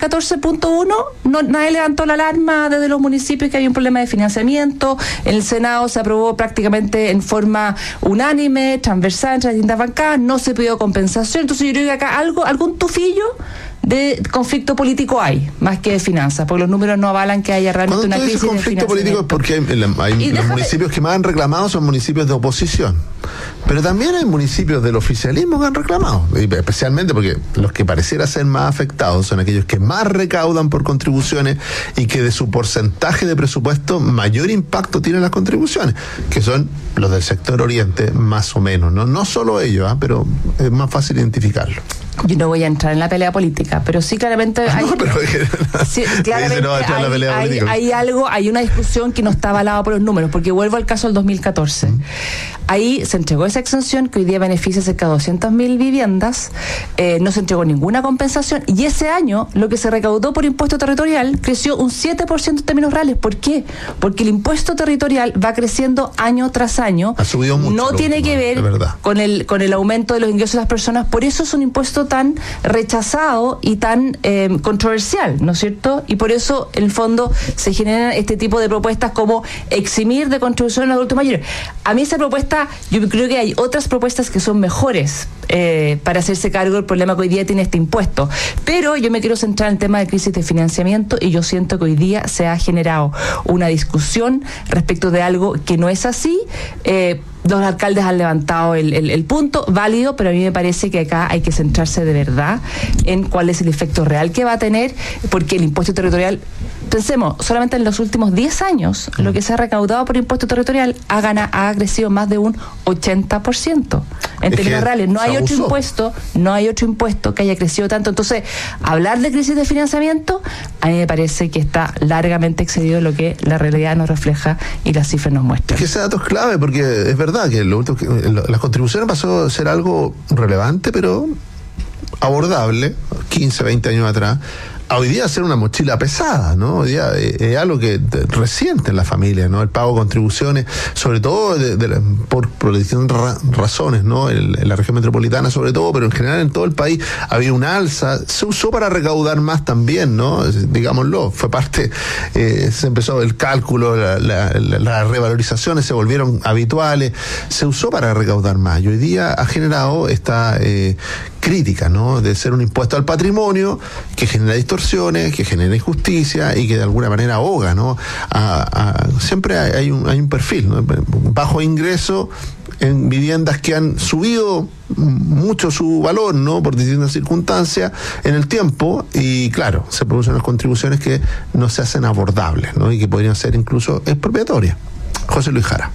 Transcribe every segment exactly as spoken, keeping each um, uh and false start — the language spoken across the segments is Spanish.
catorce punto uno, no, nadie levantó la alarma desde los municipios que había un problema de financiamiento. En el Senado se aprobó prácticamente en forma unánime, transversal entre las distintas bancadas, no se pidió compensación. Entonces yo creo que acá algo, algún tufillo de conflicto político hay, más que de finanzas, porque los números no avalan que haya realmente una crisis de conflicto político es porque hay, hay los municipios que más han reclamado son municipios de oposición, pero también hay municipios del oficialismo que han reclamado, especialmente porque los que pareciera ser más afectados son aquellos que más recaudan por contribuciones y que de su porcentaje de presupuesto mayor impacto tienen las contribuciones, que son los del sector oriente más o menos, no, no solo ellos, ¿eh? Pero es más fácil identificarlo. Yo no voy a entrar en la pelea política, pero sí claramente hay, no, pero, sí, claramente no hay, la pelea hay, hay algo, hay una discusión que no está avalada por los números, porque vuelvo al caso del dos mil catorce. Mm. Ahí se entregó esa exención que hoy día beneficia cerca de doscientas mil viviendas, eh, no se entregó ninguna compensación, y ese año lo que se recaudó por impuesto territorial creció un siete por ciento en términos reales. ¿Por qué? Porque el impuesto territorial va creciendo año tras año. Ha subido mucho. No tiene último, que ver con el, con el aumento de los ingresos de las personas, por eso es un impuesto tan rechazado y tan eh, controversial, ¿no es cierto? Y por eso, en el fondo, se generan este tipo de propuestas como eximir de contribución a los adultos mayores. A mí esa propuesta, yo creo que hay otras propuestas que son mejores eh, para hacerse cargo del problema que hoy día tiene este impuesto. Pero yo me quiero centrar en el tema de crisis de financiamiento, y yo siento que hoy día se ha generado una discusión respecto de algo que no es así. Eh, Los alcaldes han levantado el, el, el punto, válido, pero a mí me parece que acá hay que centrarse de verdad en cuál es el efecto real que va a tener, porque el impuesto territorial, pensemos, solamente en los últimos diez años, lo que se ha recaudado por impuesto territorial ha, gana, ha crecido más de un ochenta por ciento. En es términos reales, no hay otro impuesto, no hay otro impuesto que haya crecido tanto. Entonces, hablar de crisis de financiamiento, a mí me parece que está largamente excedido lo que la realidad nos refleja y las cifras nos muestran. Es que ese dato es clave, porque es verdad que, lo último que lo, las contribuciones pasó a ser algo relevante, pero abordable, quince, veinte años atrás, a hoy día ser una mochila pesada, ¿no? Hoy día es, es algo que de, reciente en la familia, ¿no? El pago de contribuciones, sobre todo de, de, por, por distintas ra, razones, ¿no? En, en la región metropolitana sobre todo, pero en general en todo el país había una alza, se usó para recaudar más también, ¿no? Digámoslo, fue parte, eh, se empezó el cálculo, la, la, la, las revalorizaciones se volvieron habituales, se usó para recaudar más, y hoy día ha generado esta eh, crítica, ¿no? De ser un impuesto al patrimonio que genera distorsiones, que genera injusticia y que de alguna manera ahoga, ¿no? A, a, siempre hay un, hay un perfil, ¿no? Bajo ingreso en viviendas que han subido mucho su valor, ¿no? Por distintas circunstancias en el tiempo, y claro, se producen unas contribuciones que no se hacen abordables, ¿no? Y que podrían ser incluso expropiatorias. José Luis Jara.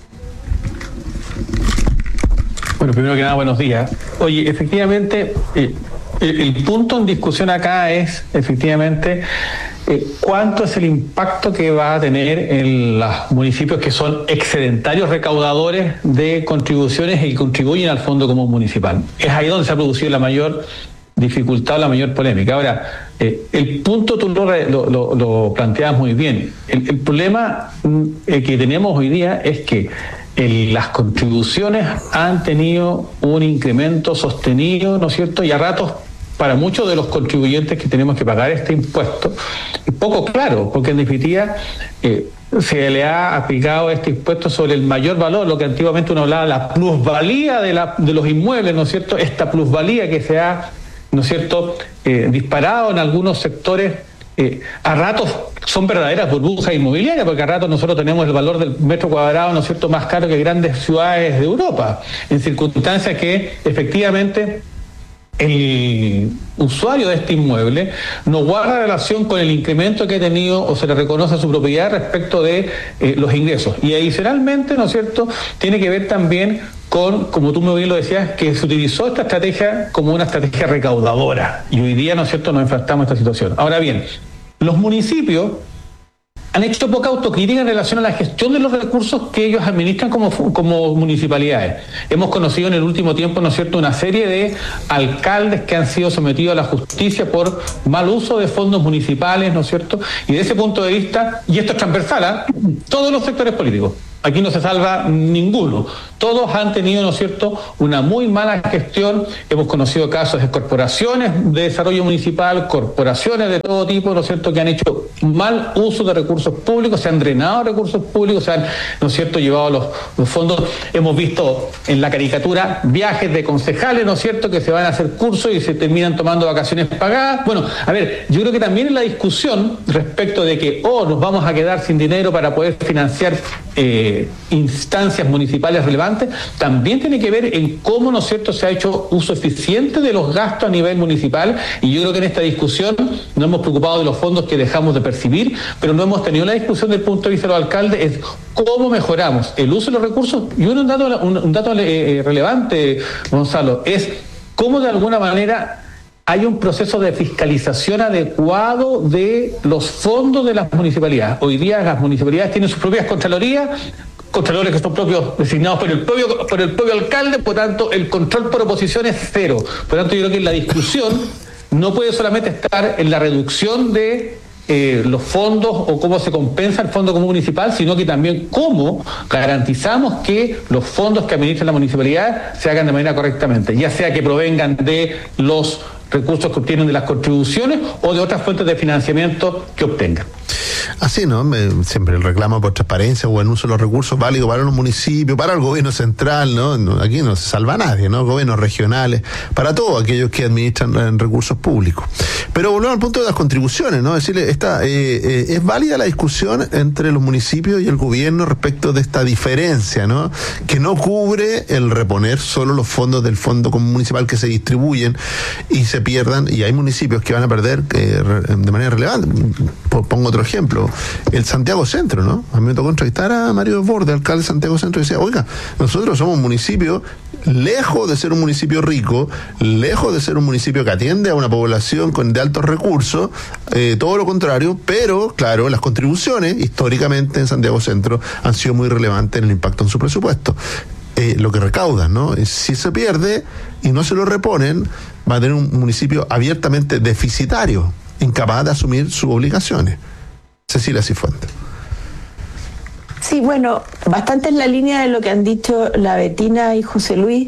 Bueno, primero que nada, buenos días. Oye, efectivamente, eh, el, el punto en discusión acá es, efectivamente, eh, cuánto es el impacto que va a tener en los municipios que son excedentarios recaudadores de contribuciones y que contribuyen al Fondo Común Municipal. Es ahí donde se ha producido la mayor dificultad o la mayor polémica. Ahora, eh, el punto tú lo, lo, lo, lo planteabas muy bien. El, el problema eh, que tenemos hoy día es que El, las contribuciones han tenido un incremento sostenido, ¿no es cierto? Y a ratos, para muchos de los contribuyentes que tenemos que pagar este impuesto, es poco claro, porque en definitiva eh, se le ha aplicado este impuesto sobre el mayor valor, lo que antiguamente uno hablaba, la plusvalía de, la, de los inmuebles, ¿no es cierto? Esta plusvalía que se ha, ¿no es cierto?, eh, disparado en algunos sectores. Eh, a ratos son verdaderas burbujas inmobiliarias, porque a ratos nosotros tenemos el valor del metro cuadrado, ¿no es cierto?, más caro que grandes ciudades de Europa, en circunstancias que efectivamente el usuario de este inmueble no guarda relación con el incremento que ha tenido o se le reconoce a su propiedad respecto de eh, los ingresos. Y adicionalmente, ¿no es cierto?, tiene que ver también con, como tú muy bien lo decías, que se utilizó esta estrategia como una estrategia recaudadora. Y hoy día, ¿no es cierto?, nos enfrentamos a esta situación. Ahora bien, los municipios han hecho poca autocrítica en relación a la gestión de los recursos que ellos administran como, como municipalidades. Hemos conocido en el último tiempo, ¿no es cierto?, una serie de alcaldes que han sido sometidos a la justicia por mal uso de fondos municipales, ¿no es cierto? Y de ese punto de vista, y esto es transversal, ¿eh?, todos los sectores políticos, aquí no se salva ninguno. Todos han tenido, ¿no es cierto?, una muy mala gestión. Hemos conocido casos de corporaciones de desarrollo municipal, corporaciones de todo tipo, ¿no es cierto?, que han hecho mal uso de recursos públicos, se han drenado recursos públicos, se han, ¿no es cierto?, llevado los, los fondos. Hemos visto en la caricatura viajes de concejales, ¿no es cierto?, que se van a hacer cursos y se terminan tomando vacaciones pagadas. Bueno, a ver, yo creo que también en la discusión respecto de que, oh, nos vamos a quedar sin dinero para poder financiar eh, instancias municipales relevantes, también tiene que ver en cómo, ¿no es cierto?, se ha hecho uso eficiente de los gastos a nivel municipal, y yo creo que en esta discusión nos hemos preocupado de los fondos que dejamos de percibir, pero no hemos tenido la discusión desde el punto de vista de los alcaldes, es cómo mejoramos el uso de los recursos. Y un dato, un, un dato eh, relevante, Gonzalo, es cómo de alguna manera hay un proceso de fiscalización adecuado de los fondos de las municipalidades. Hoy día las municipalidades tienen sus propias contralorías, contralores que son propios, designados por el propio, por el propio alcalde, por tanto el control por oposición es cero. Por tanto, yo creo que la discusión no puede solamente estar en la reducción de eh, los fondos o cómo se compensa el fondo común municipal, sino que también cómo garantizamos que los fondos que administra la municipalidad se hagan de manera correctamente, ya sea que provengan de los recursos que obtienen de las contribuciones o de otras fuentes de financiamiento que obtengan. Así, ¿no? Me, siempre el reclamo por transparencia o buen uso de los recursos válidos para los municipios, para el gobierno central, ¿no? no aquí no se salva a nadie, ¿no? Gobiernos regionales, para todos aquellos que administran eh, recursos públicos. Pero volvemos al punto de las contribuciones, ¿no? Es decir, esta, eh, eh, es válida la discusión entre los municipios y el gobierno respecto de esta diferencia, ¿no? Que no cubre el reponer solo los fondos del Fondo Común Municipal que se distribuyen y se pierdan, y hay municipios que van a perder eh, de manera relevante. Pongo otro ejemplo, el Santiago Centro, ¿no? A mí me tocó entrevistar a Mario Desbordes, alcalde de Santiago Centro, y decía, oiga, nosotros somos un municipio lejos de ser un municipio rico, lejos de ser un municipio que atiende a una población con de altos recursos, eh, todo lo contrario, pero claro, las contribuciones históricamente en Santiago Centro han sido muy relevantes en el impacto en su presupuesto. Eh, lo que recaudan, ¿no? Si se pierde y no se lo reponen, va a tener un municipio abiertamente deficitario, incapaz de asumir sus obligaciones. Cecilia Cifuentes. Sí, bueno, bastante en la línea de lo que han dicho la Betina y José Luis.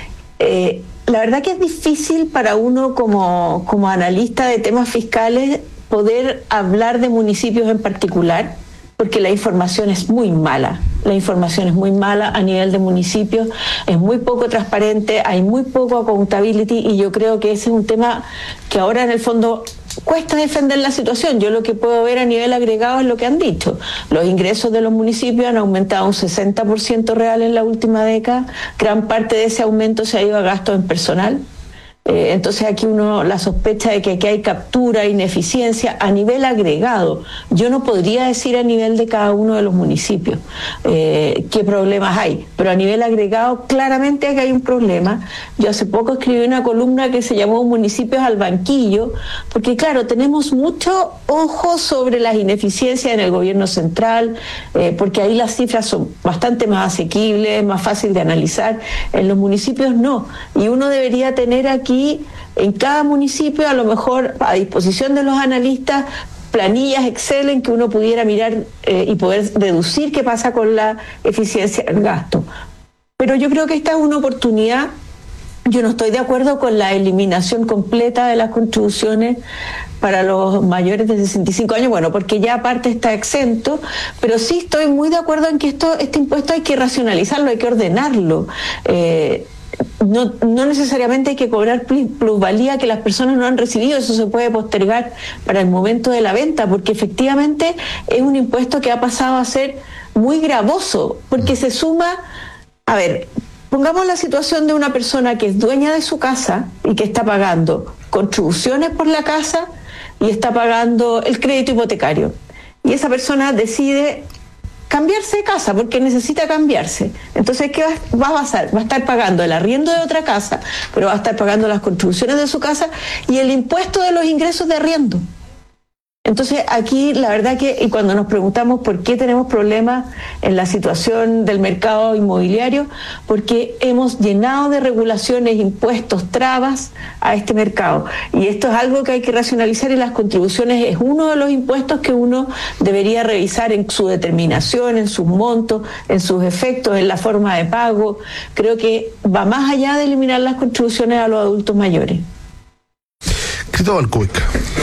Eh, la verdad que es difícil para uno como, como analista de temas fiscales poder hablar de municipios en particular, porque la información es muy mala. La información es muy mala a nivel de municipios, es muy poco transparente, hay muy poco accountability, y yo creo que ese es un tema que ahora en el fondo cuesta defender la situación. Yo lo que puedo ver a nivel agregado es lo que han dicho. Los ingresos de los municipios han aumentado un sesenta por ciento real en la última década. Gran parte de ese aumento se ha ido a gastos en personal. Eh, entonces aquí uno la sospecha de que aquí hay captura, ineficiencia a nivel agregado. Yo no podría decir a nivel de cada uno de los municipios eh, qué problemas hay, pero a nivel agregado claramente aquí hay un problema. Yo hace poco escribí una columna que se llamó Municipios al Banquillo, porque claro, tenemos mucho ojo sobre las ineficiencias en el gobierno central, eh, porque ahí las cifras son bastante más asequibles, más fácil de analizar. En los municipios no, y uno debería tener aquí en cada municipio, a lo mejor a disposición de los analistas, planillas Excel en que uno pudiera mirar eh, y poder deducir qué pasa con la eficiencia del gasto. Pero yo creo que esta es una oportunidad. Yo no estoy de acuerdo con la eliminación completa de las contribuciones para los mayores de sesenta y cinco años, bueno, porque ya aparte está exento, pero sí estoy muy de acuerdo en que esto, este impuesto hay que racionalizarlo, hay que ordenarlo. Eh, No, no necesariamente hay que cobrar plusvalía que las personas no han recibido, eso se puede postergar para el momento de la venta, porque efectivamente es un impuesto que ha pasado a ser muy gravoso, porque se suma, a ver, pongamos la situación de una persona que es dueña de su casa y que está pagando contribuciones por la casa y está pagando el crédito hipotecario, y esa persona decide cambiarse de casa porque necesita cambiarse. Entonces, ¿qué va, va a pasar? Va a estar pagando el arriendo de otra casa, pero va a estar pagando las contribuciones de su casa y el impuesto de los ingresos de arriendo. Entonces aquí la verdad que, y cuando nos preguntamos por qué tenemos problemas en la situación del mercado inmobiliario, porque hemos llenado de regulaciones, impuestos, trabas a este mercado. Y esto es algo que hay que racionalizar, y las contribuciones es uno de los impuestos que uno debería revisar en su determinación, en sus montos, en sus efectos, en la forma de pago. Creo que va más allá de eliminar las contribuciones a los adultos mayores. Cristóbal Cuica.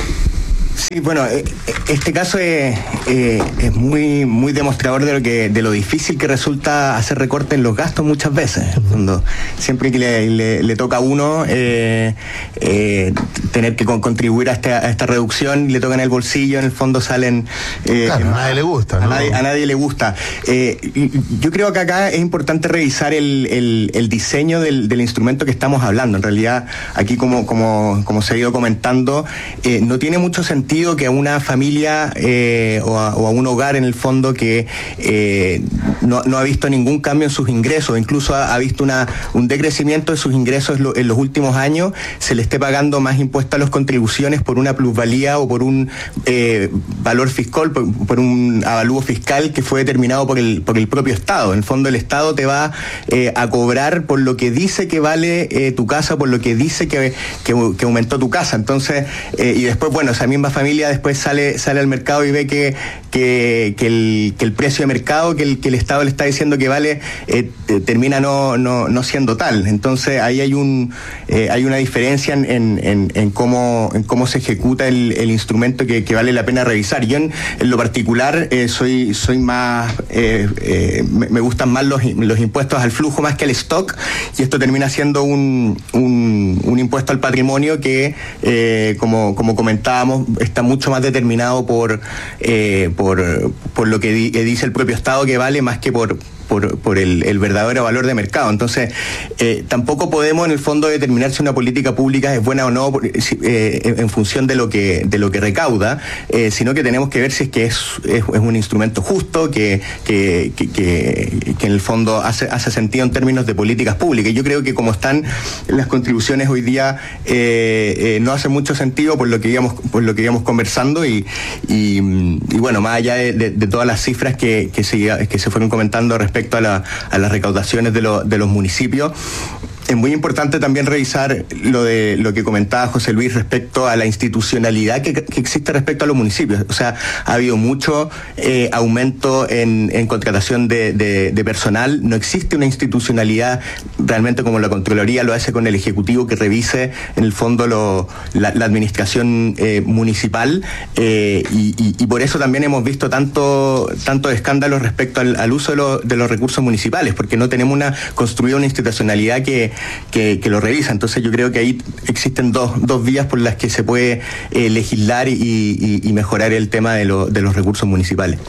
Sí, bueno, este caso es, eh, es muy muy demostrador de lo que de lo difícil que resulta hacer recorte en los gastos muchas veces. Cuando siempre que le, le, le toca a uno eh, eh, tener que con, contribuir a esta, a esta reducción, le toca en el bolsillo, en el fondo salen... Eh, claro, a nadie le gusta, ¿no? A nadie, a nadie le gusta. Eh, yo creo que acá es importante revisar el, el, el diseño del, del instrumento que estamos hablando. En realidad, aquí como, como, como se ha ido comentando, eh, no tiene mucho sentido que a una familia eh, o, a, o a un hogar en el fondo que eh, no, no ha visto ningún cambio en sus ingresos, incluso ha, ha visto una, un decrecimiento de sus ingresos lo, en los últimos años, se le esté pagando más impuestos a las contribuciones por una plusvalía o por un eh, valor fiscal, por, por un avalúo fiscal que fue determinado por el, por el propio Estado. En el fondo el Estado te va eh, a cobrar por lo que dice que vale eh, tu casa, por lo que dice que, que, que aumentó tu casa. Entonces, eh, y después, bueno, esa misma familia después sale sale al mercado y ve que que, que, el, que el precio de mercado que el, que el Estado le está diciendo que vale eh, termina no, no no siendo tal. Entonces ahí hay un eh, hay una diferencia en, en, en cómo en cómo se ejecuta el, el instrumento que, que vale la pena revisar. Yo en, en lo particular eh, soy soy más eh, eh, me, me gustan más los, los impuestos al flujo más que al stock, y esto termina siendo un un, un impuesto al patrimonio que eh, como como comentábamos está mucho más determinado por eh, por por lo que di, dice el propio Estado que vale, más que por por, por el, el verdadero valor de mercado. Entonces, eh, tampoco podemos en el fondo determinar si una política pública es buena o no eh, en función de lo que de lo que recauda, eh, sino que tenemos que ver si es que es, es, es un instrumento justo, que, que, que, que, que en el fondo hace, hace sentido en términos de políticas públicas. Yo creo que como están las contribuciones hoy día, eh, eh, no hace mucho sentido por lo que íbamos, por lo que íbamos conversando, y, y, y bueno, más allá de, de, de todas las cifras que, que, se, que se fueron comentando respecto a, la, a las recaudaciones de, lo, de los municipios, es muy importante también revisar lo de lo que comentaba José Luis respecto a la institucionalidad que, que existe respecto a los municipios. O sea, ha habido mucho eh, aumento en, en contratación de, de, de personal. No existe una institucionalidad realmente como la Contraloría lo hace con el Ejecutivo, que revise en el fondo lo, la, la administración eh, municipal, eh, y, y, y por eso también hemos visto tanto tantos escándalos respecto al, al uso de, lo, de los recursos municipales, porque no tenemos una construida una institucionalidad que Que, que lo revisa. Entonces yo creo que ahí existen dos, dos vías por las que se puede eh, legislar y, y, y mejorar el tema de, lo, de los recursos municipales.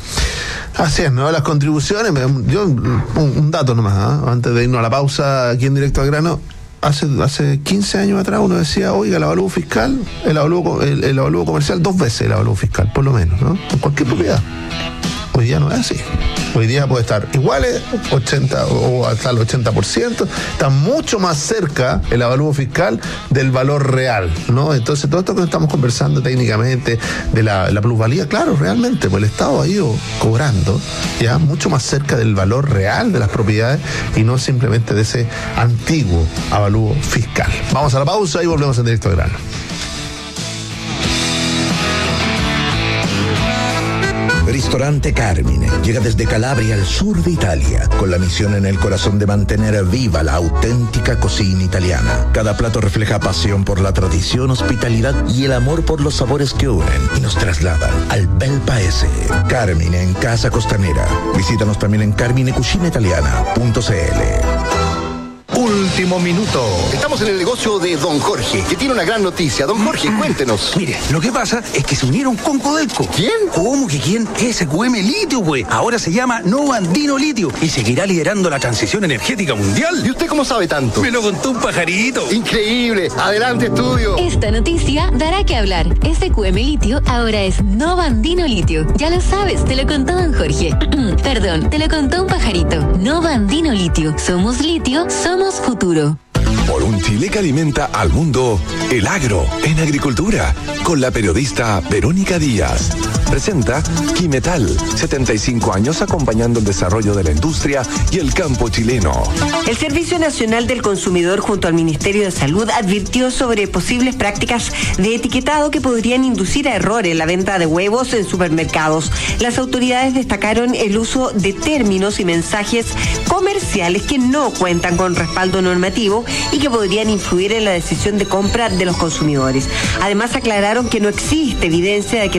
Así es, ¿no? Las contribuciones, yo un, un dato nomás, ¿eh? Antes de irnos a la pausa aquí en Directo al Grano. Hace, hace quince años atrás uno decía, oiga, el avalúo fiscal, el avalúo, el, el avalúo comercial, dos veces el avalúo fiscal, por lo menos, ¿no? En cualquier propiedad. Hoy día no es así. Hoy día puede estar iguales, ochenta o hasta el ochenta por ciento, está mucho más cerca el avalúo fiscal del valor real, ¿no? Entonces, todo esto que estamos conversando técnicamente de la, la plusvalía, claro, realmente, pues el Estado ha ido cobrando ya mucho más cerca del valor real de las propiedades y no simplemente de ese antiguo avalúo fiscal. Vamos a la pausa y volvemos en Directo al Grano. Ristorante Carmine llega desde Calabria al sur de Italia, con la misión en el corazón de mantener viva la auténtica cocina italiana. Cada plato refleja pasión por la tradición, hospitalidad y el amor por los sabores que unen y nos trasladan al bel paese. Carmine en Casa Costanera. Visítanos también en carmine cucina italiana punto c l. Último minuto. Estamos en el negocio de Don Jorge, que tiene una gran noticia. Don Jorge, cuéntenos. Mire, lo que pasa es que se unieron con Codelco. ¿Quién? ¿Cómo que quién? S Q M Litio, güey. Ahora se llama Nova Andino Litio y seguirá liderando la transición energética mundial. ¿Y usted cómo sabe tanto? Me lo contó un pajarito. Increíble. Adelante, estudio. Esta noticia dará que hablar. S Q M Litio ahora es Nova Andino Litio. Ya lo sabes, te lo contó Don Jorge. Perdón, te lo contó un pajarito. Nova Andino Litio. Somos litio, somos futuro. Por un Un Chile que alimenta al mundo, el agro en agricultura, con la periodista Verónica Díaz. Presenta Quimetal, setenta y cinco años acompañando el desarrollo de la industria y el campo chileno. El Servicio Nacional del Consumidor junto al Ministerio de Salud advirtió sobre posibles prácticas de etiquetado que podrían inducir a error en la venta de huevos en supermercados. Las autoridades destacaron el uso de términos y mensajes comerciales que no cuentan con respaldo normativo y que podrían influir en la decisión de compra de los consumidores. Además, aclararon que no existe evidencia de que